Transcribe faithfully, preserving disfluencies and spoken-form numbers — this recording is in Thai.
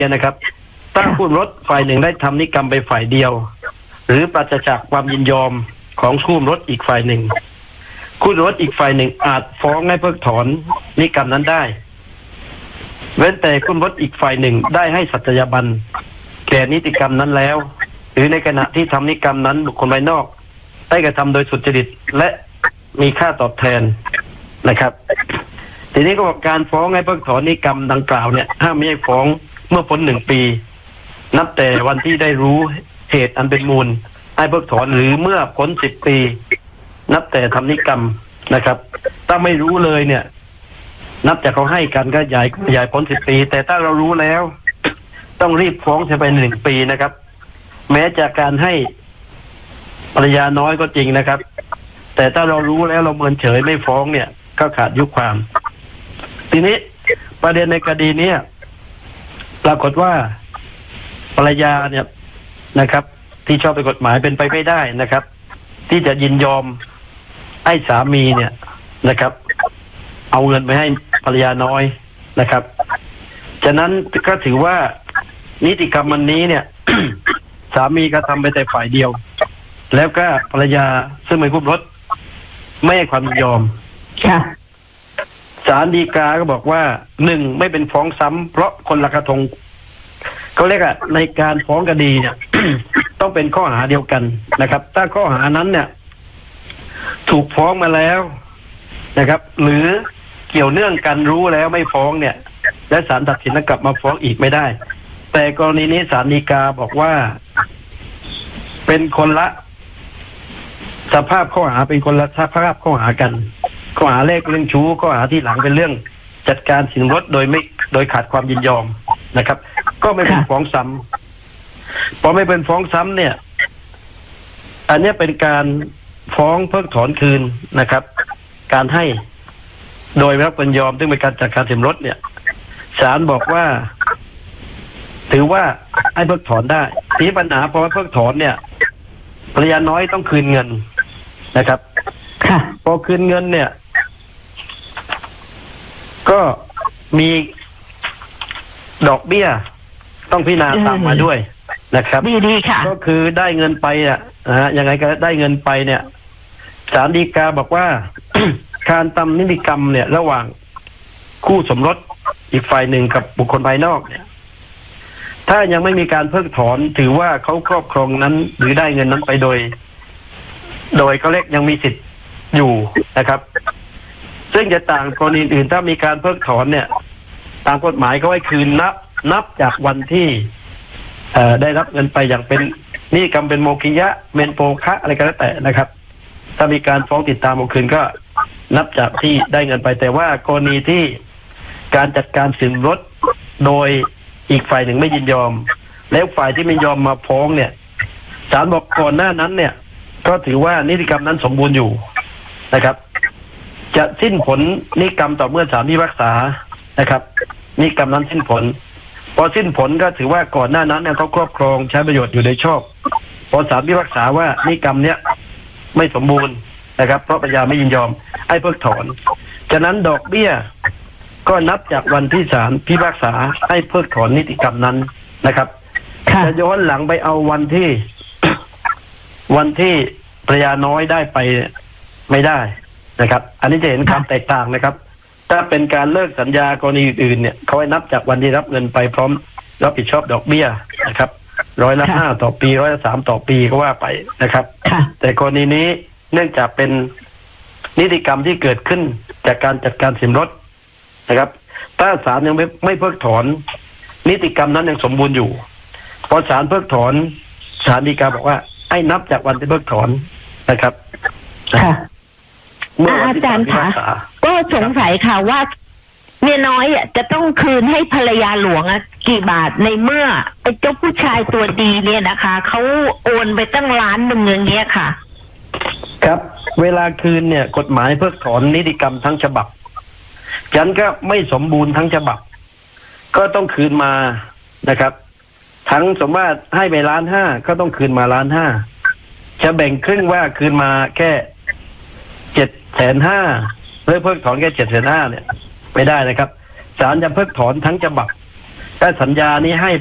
นะครับถ้าคู่รถฝ่ายหนึ่งได้ทำนิกรรมไปฝ่ายเดียวหรือปราศจากความยินยอมของคู่รถอีกฝ่ายหนึ่งคู่รถอีกฝ่ายหนึ่งอาจฟ้องให้เพิกถอนนิกรรมนั้นได้เว้นแต่คู่รถอีกฝ่ายหนึ่งได้ให้สัตยาบันแก่นิติกรรมนั้นแล้วหรือในขณะที่ทำนิกรรมนั้นบุคคลภายนอกได้กระทำโดยสุจริตและมีค่าตอบแทนนะครับทีนี้ก็บอกการฟ้องให้เพิกถอนนิกรรมดังกล่าวเนี่ยห้ามไม่ให้ฟ้องเมื่อพ้นหนึ่งปีนับแต่วันที่ได้รู้เหตุอันเป็นมูลให้เพิกถอนหรือเมื่อพ้นสิบปีนับแต่ทำนิกรรมนะครับถ้าไม่รู้เลยเนี่ยนับจากเขาให้กันก็ใหญ่ใหญ่พ้นสิบปีแต่ถ้าเรารู้แล้วต้องรีบฟ้องใช้ไปหนึ่งปีนะครับแม้จากการให้ภรรยาน้อยก็จริงนะครับแต่ถ้าเรารู้แล้วเราเมินเฉยไม่ฟ้องเนี่ยก็ขาดอายุความทีนี้ประเด็นในคดีนี้ปรากฏว่าภรรยาเนี่ยนะครับที่ชอบไปกฎหมายเป็นไปไม่ได้นะครับที่จะยินยอมให้สามีเนี่ยนะครับเอาเงินไปให้ภรรยาน้อยนะครับฉะนั้นก็ถือว่านิติกรรมวันนี้เนี่ย สามีก็ทำไปแต่ฝ่ายเดียวแล้วก็ภรรยาซึ่งเป็นผู้รถไม่ให้ความยินยอมศาลฎีกาก็บอกว่าหนึ่งไม่เป็นฟ้องซ้ำเพราะคนละกระทงเขาเรียกอะในการฟ้องคดีเนี่ย ต้องเป็นข้อหาเดียวกันนะครับถ้าข้อหานั้นเนี่ยถูกฟ้องมาแล้วนะครับหรือเกี่ยวเนื่องกันรู้แล้วไม่ฟ้องเนี่ยและศาลตัดสินแล้วกลับมาฟ้องอีกไม่ได้แต่กรณีนี้ศาลฎีกาบอกว่าเป็นคนละสภาพข้อหาเป็นคนละสภาพข้อหากันข้อหาแรกเรื่องชู้ข้อหาที่หลังเป็นเรื่องจัดการสินรถโดยไม่โดยขาดความยินยอมนะครับก็ไม่เป็นฟ้องซ้ำพอไม่เป็นฟ้องซ้ำเนี่ยอันนี้เป็นการฟ้องเพิกถอนคืนนะครับการให้โดยไม่รับยินยอมซึ่งเป็นการจัดการสินรถเนี่ยศาลบอกว่าถือว่าให้เพิกถอนได้ทีปัญหาพอเพิกถอนเนี่ยภรรยาน้อยต้องคืนเงินนะครับพอคืนเงินเนี่ยก็มีดอกเบี้ยต้องพิจารณาตามมาด้วยนะครับดีดีค่ะก็คือได้เงินไปอ่ะนะฮะยังไงก็ได้เงินไปเนี่ยศาลฎีกาบอกว่า การทำนิติกรรมเนี่ยระหว่างคู่สมรสอีกฝ่ายหนึ่งกับบุคคลภายนอกเนี่ยถ้ายังไม่มีการเพิกถอนถือว่าเขาครอบครองนั้นหรือได้เงินนั้นไปโดยโดยเขาเรียกยังมีสิทธิ์อยู่นะครับซึ่งจะต่างกรณีอื่นถ้ามีการเพิกถอนเนี่ยตามกฎหมายเขาให้คืนนับนับจากวันที่เอ่อได้รับเงินไปอย่างเป็นนิติกรรมเป็นโมคิยะเมนโปคะอะไรก็แล้วแต่นะครับถ้ามีการฟ้องติดตามเอาคืนก็นับจากที่ได้เงินไปแต่ว่ากรณีที่การจัดการสินรถโดยอีกฝ่ายหนึ่งไม่ยินยอมแล้วฝ่ายที่ไม่ยอมมาฟ้องเนี่ยศาลบอกก่อนหน้านั้นเนี่ยก็ถือว่านิติกรรมนั้นสมบูรณ์อยู่นะครับจะสิ้นผลนิติกรรมต่อเมื่อศาลพิพากษานะครับนิติกรรมนั้นสิ้นผลพอสิ้นผลก็ถือว่าก่อนหน้านั้นเนี่ยเขาครอบครองใช้ประโยชน์อยู่โดยชอบพอศาลพิพากษาว่านิติกรรมเนี้ยไม่สมบูรณ์นะครับเพราะภรรยาไม่ยินยอมให้เพิกถอนฉะนั้นดอกเบี้ยก็นับจากวันที่ศาลพิพากษาให้เพิกถอนนิติกรรมนั้นนะครับจะย้อนหลังไปเอาวันที่ วันที่ภรรยาน้อยได้ไปไม่ได้นะครับอันนี้จะเห็นความแตกต่างนะครับถ้าเป็นการเลิกสัญญากรณีอื่นๆเนี่ยเขาให้นับจากวันที่รับเงินไปพร้อมรับผิดชอบดอกเบี้ยนะครับร้อยละห้าต่อปีร้อยละสามต่อปีก็ว่าไปนะครับแต่กรณีนี้เนื่องจากเป็นนิติกรรมที่เกิดขึ้นจากการจัดการสินรถนะครับถ้าศาลยังไม่ไม่เพิกถอนนิติกรรมนั้นยังสมบูรณ์อยู่พอศาลเพิกถอนศาลฎีกาบอกว่าให้นับจากวันที่เพิกถอนนะครับค่ะอาจารย์คะก็สงสัยค่ะว่าเมียน้อยอ่ะจะต้องคืนให้ภรรยาหลวงอ่ะกี่บาทในเมื่อไอ้เจ้าผู้ชายตัวดีเนี่ยนะคะเขาโอนไปตั้งล้านหนึ่งอย่างเงี้ยค่ะครับเวลาคืนเนี่ยกฎหมายเพิกถอนนิติกรรมทั้งฉบับฉันก็ไม่สมบูรณ์ทั้งฉบับก็ต้องคืนมานะครับทั้งสมมติให้ไปล้านห้าก็ต้องคืนมาล้านห้าจะแบ่งครึ่งว่าคืนมาแค่เจ็ดแสนห้าเพื่อเพิกถอนแค่เจ็ดแสนห้าเนี่ยไม่ได้นะครับศาลจะเพิกถอนทั้งฉบับถ้าสัญญานี้ให้